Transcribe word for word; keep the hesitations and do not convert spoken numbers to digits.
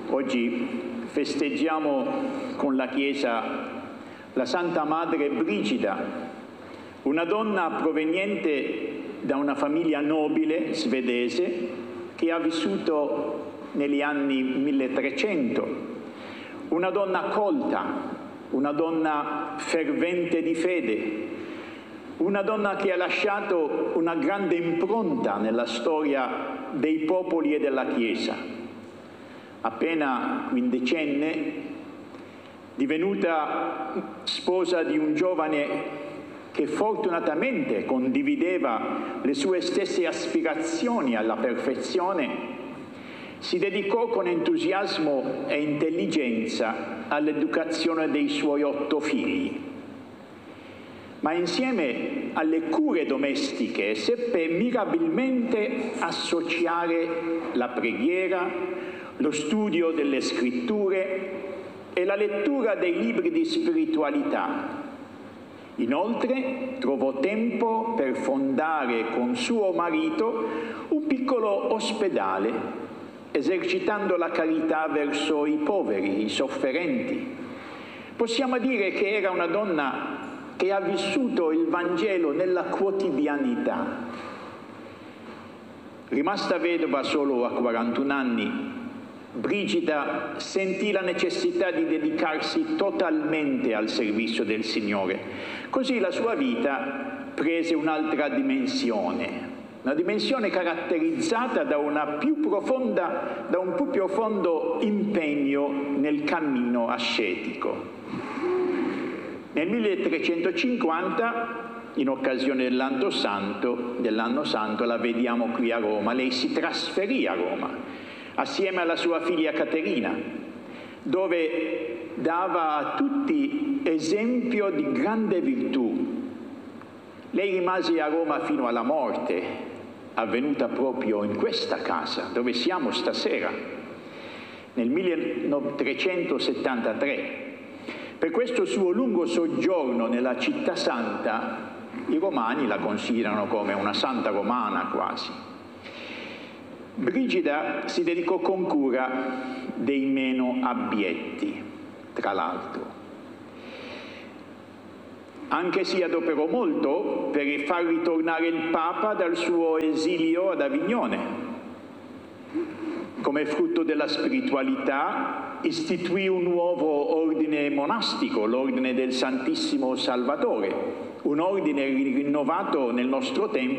Oggi festeggiamo con la Chiesa la Santa Madre Brigida, una donna proveniente da una famiglia nobile svedese che ha vissuto negli anni milletrecento, una donna colta, una donna fervente di fede, una donna che ha lasciato una grande impronta nella storia dei popoli e della Chiesa. Appena quindicenne, divenuta sposa di un giovane che fortunatamente condivideva le sue stesse aspirazioni alla perfezione, si dedicò con entusiasmo e intelligenza all'educazione dei suoi otto figli. Ma insieme alle cure domestiche seppe mirabilmente associare la preghiera, lo studio delle scritture e la lettura dei libri di spiritualità. Inoltre trovò tempo per fondare con suo marito un piccolo ospedale, esercitando la carità verso i poveri, i sofferenti. Possiamo dire che era una donna che ha vissuto il Vangelo nella quotidianità. Rimasta vedova solo a quarantuno anni, Brigida sentì la necessità di dedicarsi totalmente al servizio del Signore. Così la sua vita prese un'altra dimensione, una dimensione caratterizzata da, una più profonda, da un più profondo impegno nel cammino ascetico. Nel milletrecentocinquanta, in occasione dell'anno santo, dell'anno santo, la vediamo qui a Roma. Lei si trasferì a Roma assieme alla sua figlia Caterina, dove dava a tutti esempio di grande virtù. Lei rimase a Roma fino alla morte, avvenuta proprio in questa casa, dove siamo stasera, nel milletrecentosettantatré. Per questo suo lungo soggiorno nella città santa, i romani la considerano come una santa romana quasi. Brigida si dedicò con cura dei meno abietti, tra l'altro. Anche si adoperò molto per far ritornare il Papa dal suo esilio ad Avignone. Come frutto della spiritualità, istituì un nuovo ordine monastico, l'ordine del Santissimo Salvatore, un ordine rinnovato nel nostro tempo